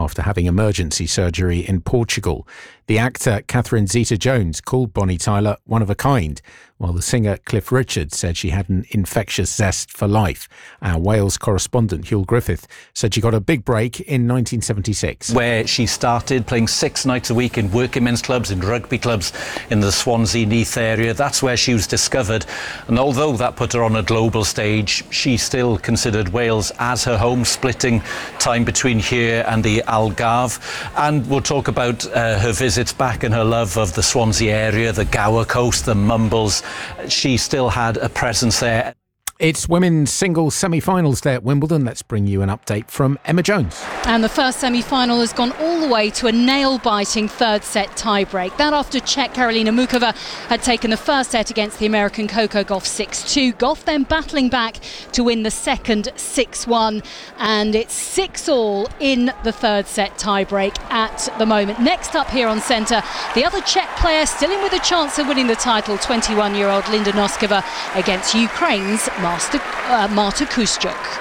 after having emergency surgery in Portugal. The actor Catherine Zeta-Jones called Bonnie Tyler one of a kind, while the singer Cliff Richard said she had an infectious zest for life. Our Wales correspondent Hugh Griffith said she got a big break in 1976. Where she started playing 6 nights a week in working men's clubs, in rugby clubs in the Swansea, Neath area. That's where she was discovered. And although that put her on a global stage, she still considered Wales as her home, splitting time between here and the Algarve. And we'll talk about her visits back and her love of the Swansea area, the Gower Coast, the Mumbles. She still had a presence there. It's women's singles semi-finals day at Wimbledon. Let's bring you an update from Emma Jones. And the first semi-final has gone all the way to a nail-biting third set tie-break. That after Czech Karolina Mukova had taken the first set against the American Coco Gauff 6-2. Gauff then battling back to win the second 6-1. And it's 6-all in the third set tie-break at the moment. Next up here on centre, the other Czech player still in with a chance of winning the title, 21-year-old Linda Noskova against Ukraine's Marta Kuszczuk.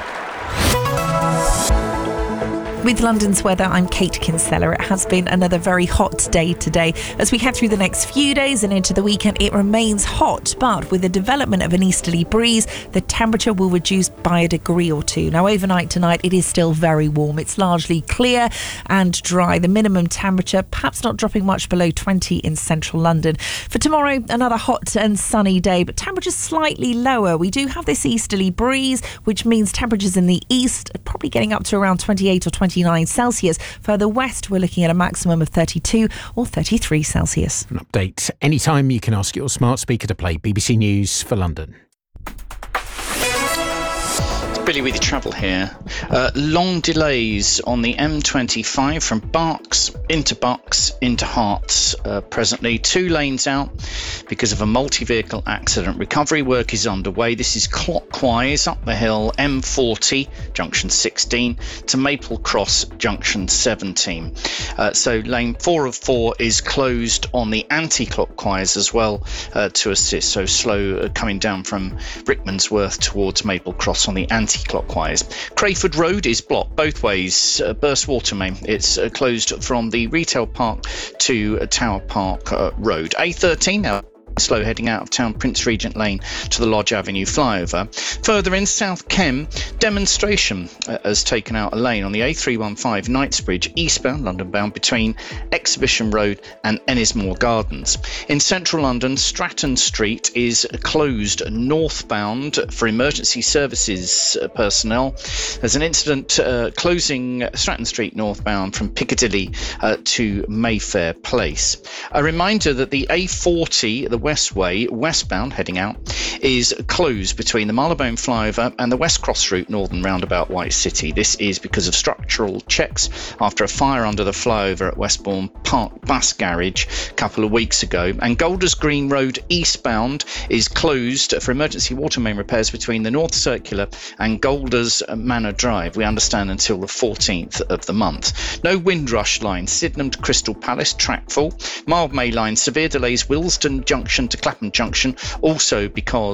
With London's weather, I'm Kate Kinsella. It has been another very hot day today. As we head through the next few days and into the weekend, it remains hot, but with the development of an easterly breeze, the temperature will reduce by a degree or two. Now, overnight tonight, it is still very warm. It's largely clear and dry. The minimum temperature perhaps not dropping much below 20 in central London. For tomorrow, another hot and sunny day, but temperatures slightly lower. We do have this easterly breeze, which means temperatures in the east are probably getting up to around 28 or 29 Celsius. Further west, we're looking at a maximum of 32 or 33 Celsius. An update anytime. You can ask your smart speaker to play BBC News for London. Billy with your travel here. Long delays on the M25 from Berks into Hearts presently. 2 lanes out because of a multi-vehicle accident. Recovery work is underway. This is clockwise up the hill, M40 junction 16 to Maple Cross junction 17. So lane 4 of 4 is closed on the anti-clockwise as well to assist. So slow coming down from Rickmansworth towards Maple Cross on the anti-clockwise. Crayford Road is blocked both ways. Burst water main. It's closed from the retail park to Tower Park Road. A13 now. Slow heading out of town, Prince Regent Lane to the Lodge Avenue flyover. Further in South Kem, demonstration has taken out a lane on the A315 Knightsbridge eastbound, London bound, between Exhibition Road and Ennismore Gardens. In central London, Stratton Street is closed northbound for emergency services personnel. There's an incident closing Stratton Street northbound from Piccadilly to Mayfair Place. A reminder that the A40, the Westway, westbound heading out, is closed between the Marylebone flyover and the West Cross route northern roundabout White City. This is because of structural checks after a fire under the flyover at Westbourne Park Bus Garage a couple of weeks ago. And Golders Green Road eastbound is closed for emergency water main repairs between the North Circular and Golders Manor Drive, we understand, until the 14th of the month. No Windrush line, Sydenham to Crystal Palace, track full. Mildmay line, severe delays, Willesden Junction to Clapham Junction, also because